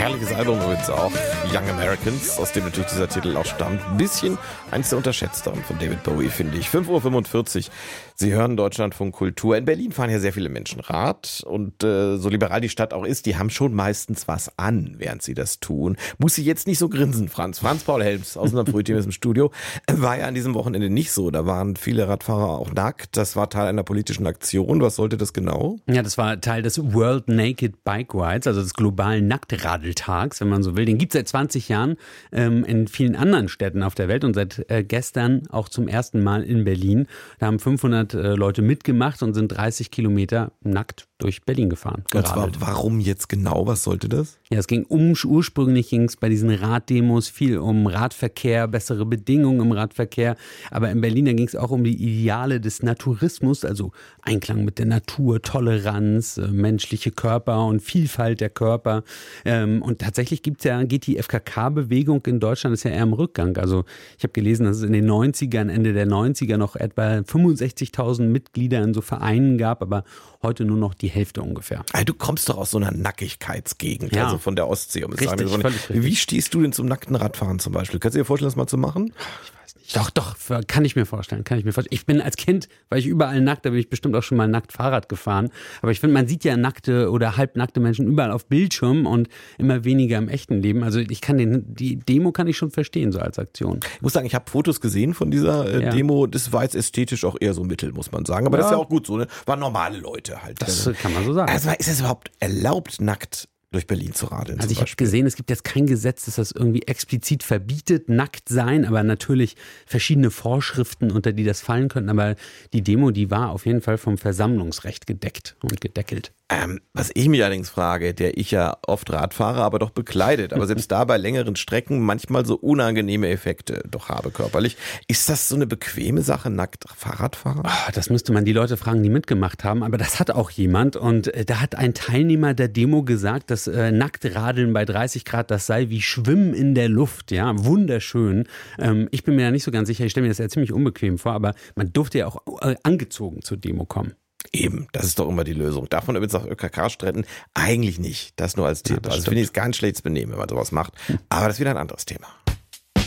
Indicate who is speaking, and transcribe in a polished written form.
Speaker 1: Herrliches Album übrigens auch, Young Americans, aus dem natürlich dieser Titel auch stammt. Ein bisschen eins der unterschätzteren von David Bowie, finde ich. 5:45 Uhr. Sie hören Deutschlandfunk Kultur. In Berlin fahren ja sehr viele Menschen Rad und so liberal die Stadt auch ist, die haben schon meistens was an, während sie das tun. Muss sie jetzt nicht so grinsen, Franz. Franz-Paul Helms aus unserem Frühteam ist im Studio. War ja an diesem Wochenende nicht so. Da waren viele Radfahrer auch nackt. Das war Teil einer politischen Aktion. Was sollte das genau?
Speaker 2: Ja, das war Teil des World Naked Bike Rides, also des globalen Nacktradeltags, wenn man so will. Den gibt es seit 20 Jahren in vielen anderen Städten auf der Welt und seit gestern auch zum ersten Mal in Berlin. Da haben 500 Leute mitgemacht und sind 30 Kilometer nackt durch Berlin gefahren.
Speaker 1: Und zwar, warum jetzt genau? Was sollte das?
Speaker 2: Ja, es ging ursprünglich ging es bei diesen Raddemos viel um Radverkehr, bessere Bedingungen im Radverkehr. Aber in Berlin, da ging es auch um die Ideale des Naturismus, also Einklang mit der Natur, Toleranz, menschliche Körper und Vielfalt der Körper. Und tatsächlich geht die FKK-Bewegung in Deutschland ist ja eher im Rückgang. Also ich habe gelesen, dass es in den 90ern, Ende der 90er noch etwa 65.000 Mitglieder in so Vereinen gab, aber heute nur noch die Hälfte ungefähr.
Speaker 1: Du kommst doch aus so einer Nackigkeitsgegend,
Speaker 2: ja.
Speaker 1: Also von der Ostsee.
Speaker 2: Richtig.
Speaker 1: Wie stehst du denn zum nackten Radfahren zum Beispiel? Kannst du dir vorstellen, das mal zu machen?
Speaker 2: Ich weiß nicht. Doch, kann ich mir vorstellen. Ich bin als Kind, weil ich überall nackt, da bin ich bestimmt auch schon mal nackt Fahrrad gefahren. Aber ich finde, man sieht ja nackte oder halbnackte Menschen überall auf Bildschirmen und immer weniger im echten Leben. Also die Demo kann ich schon verstehen, so als Aktion.
Speaker 1: Ich muss sagen, ich habe Fotos gesehen von dieser Demo. Das war jetzt ästhetisch auch eher so mittel, muss man sagen. Aber das ist ja auch gut so, ne? Waren normale Leute halt.
Speaker 2: Das kann man so sagen.
Speaker 1: Also ist es überhaupt erlaubt, nackt durch Berlin zu radeln?
Speaker 2: Also ich habe gesehen, es gibt jetzt kein Gesetz, das das irgendwie explizit verbietet, nackt sein, aber natürlich verschiedene Vorschriften, unter die das fallen könnten. Aber die Demo, die war auf jeden Fall vom Versammlungsrecht gedeckt und gedeckelt.
Speaker 1: Was ich mich allerdings frage, der ich ja oft Rad fahre, aber doch bekleidet, aber selbst da bei längeren Strecken manchmal so unangenehme Effekte doch habe körperlich. Ist das so eine bequeme Sache, nackt Fahrradfahren?
Speaker 2: Das müsste man die Leute fragen, die mitgemacht haben, aber das hat auch jemand und da hat ein Teilnehmer der Demo gesagt, dass Nacktradeln bei 30 Grad, das sei wie Schwimmen in der Luft, ja, wunderschön. Ich bin mir da nicht so ganz sicher, ich stelle mir das ja ziemlich unbequem vor, aber man durfte ja auch angezogen zur Demo kommen.
Speaker 1: Eben, das ist doch immer die Lösung. Darf man übrigens auf ÖKK-Stränden? Eigentlich nicht. Das nur als Tipp. Also finde ich es ganz schlechtes Benehmen, wenn man sowas macht. Aber das ist wieder ein anderes Thema.